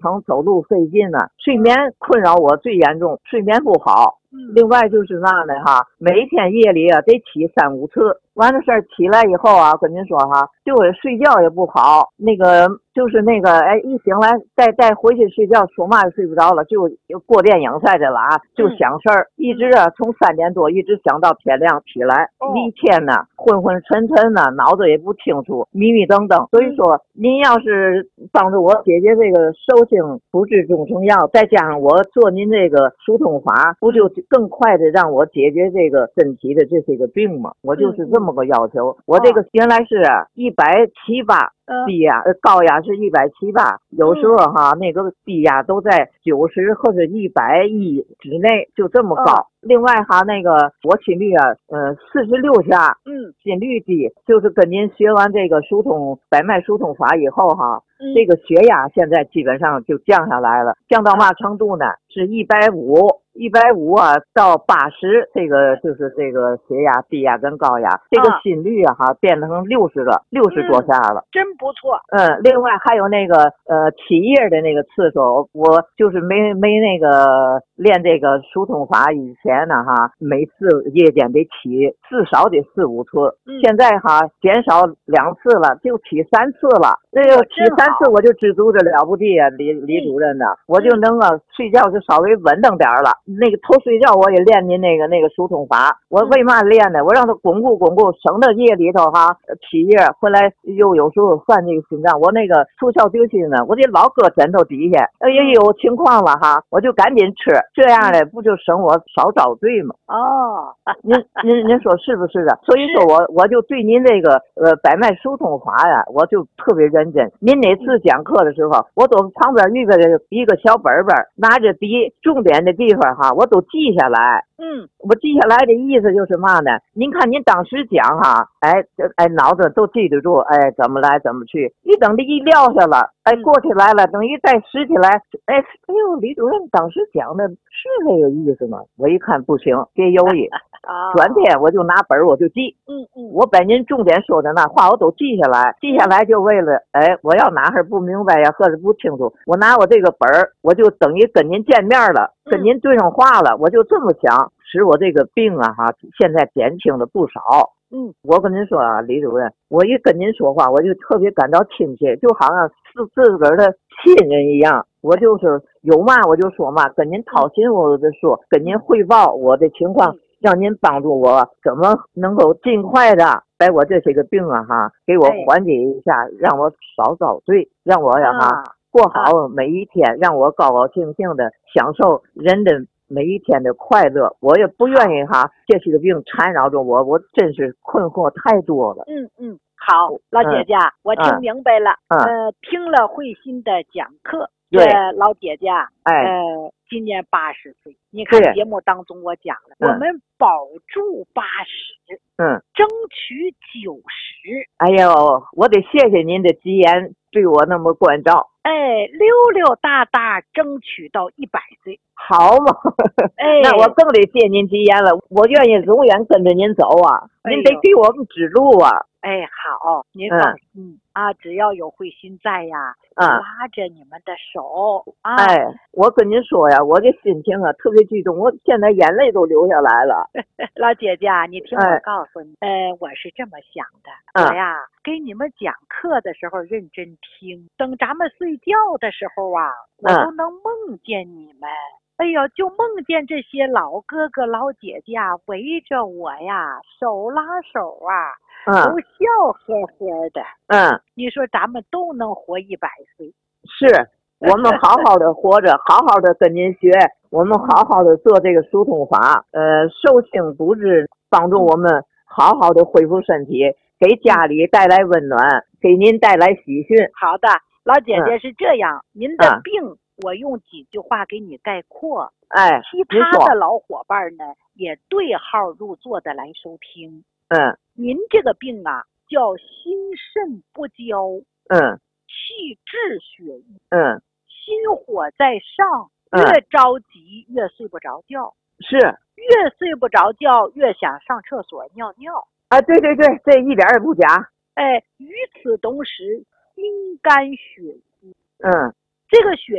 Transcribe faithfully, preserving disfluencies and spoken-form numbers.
疼，走路费劲呢、啊，睡眠困扰我最严重，睡眠不好。另外就是嘛呢哈，每天夜里啊得起三五次，完了事儿起来以后啊，跟您说哈，就是睡觉也不好，那个就是那个哎，一醒来再再回去睡觉，说嘛也睡不着了，就过电影赛的了啊，就想事儿，一直啊从三点多一直想到天亮起来，一天呢昏昏沉沉呢，脑子也不清楚，迷迷瞪瞪。所以说，您要是帮助我解决这个寿星不治终生药，再加上我做您这个疏通法，不就更快的让我解决这个身体的这些个病吗？我就是这么个要求。我这个原来是一百七八。低压呃高压是一百七八，有时候哈那个低压都在九十或者一百一之内，就这么高。另外哈那个我心率啊，呃四十六下，嗯，心率低，就是跟您学完这个疏通百脉疏通法以后哈，嗯、这个血压现在基本上就降下来了，降到嘛程度呢？是一百五。一百五啊到八十，这个就是这个血压、低压跟高压，这个心率啊哈变成六十了，六十多下了、 嗯，真不错。 嗯，另外还有那个呃起夜的那个次数，我就是没没那个练这个疏通法以前呢哈，每次夜间得起至少得四五次，嗯、现在哈减少两次了，就起三次了。这个起三次我就知足的了不地啊，李李主任呢，嗯、我就能啊睡觉就稍微稳当点了。那个头睡觉我也练您那个那个疏通法，我为嘛练呢？我让他巩固巩固，省得夜里头哈起夜回来又有时候犯这个心脏，我那个速效救心呢，我得老搁枕头底下，也有情况了哈，我就赶紧吃，这样的不就省我少遭罪吗？ 哦， 您您您说是不是的？所以说我我就对您这个呃百脉疏通法呀，我就特别认真。您哪次讲课的时候，我都旁边预备着一个小本本，拿着笔，重点的地方哈，我都记下来。嗯，我记下来的意思就是嘛呢？您看您当时讲哈，哎，哎，脑子都记得住，哎，怎么来怎么去。一等的一撂下了，哎，过起来了，等于再拾起来，哎，哎呦，李主任当时讲的是这个意思吗？我一看不行，别犹豫。转天我就拿本儿我就记，嗯嗯，我把您重点说的那话我都记下来，记下来就为了，哎，我要哪儿不明白呀，或者不清楚，我拿我这个本儿，我就等于跟您见面了，跟您对上话了，我就这么想，使我这个病啊哈，现在减轻了不少。嗯，我跟您说啊，李主任，我一跟您说话，我就特别感到亲切，就好像是自个儿的亲人一样。我就是有嘛我就说嘛，跟您掏心窝子的说，跟您汇报我的情况。让您帮助我怎么能够尽快的把我这些个病啊哈给我缓解一下，让我少遭罪，让我呀哈过好每一天，让我高高兴兴的享受人的每一天的快乐。我也不愿意哈这些个病缠绕着我，我真是困惑太多了。 嗯嗯，好，老姐姐，嗯、我听明白了。嗯、呃，听了慧心的讲课。 对， 老姐姐， 哎， 呃，今年八十岁。你看节目当中我讲了，我们保住八十，嗯，争取九十。 哎呦，我得谢谢您的吉言，对我那么关照。 哎，溜溜达达争取到一百岁， 好嘛！哎，那我更得谢您吉言了，我愿意永远跟着您走啊！ 哎、 您得给我们指路啊！ 哎，好，您放心、嗯、啊，只要有慧心在呀，嗯、拉着你们的手啊！ 哎，我跟您说呀，我这心情啊特别激动，我现在眼泪都流下来了。 老姐姐，你听我告诉你，哎、呃，我是这么想的，嗯、我呀给你们讲课的时候认真听，等咱们睡觉的时候啊，我都能梦见你们。嗯哎呦，就梦见这些老哥哥老姐姐啊围着我呀，手拉手啊，嗯、都笑呵呵的。嗯，你说咱们都能活一百岁？ 是，我们好好的活着，好好的跟您学，我们好好的做这个疏通法，呃，寿星不治，帮助我们好好的恢复身体，给家里带来温暖，给您带来喜讯。 好的，老姐姐是这样，嗯、您的病。嗯我用几句话给你概括， 哎， 其他的老伙伴呢也对号入座的来收听。 嗯， 您这个病啊叫心肾不交， 嗯， 气滞血瘀， 嗯， 心火在上，越着急越睡不着觉， 是越睡不着觉越想上厕所尿尿。 啊，对对对，这一点也不假。 哎，与此同时，心肝血瘀， 嗯， 这个血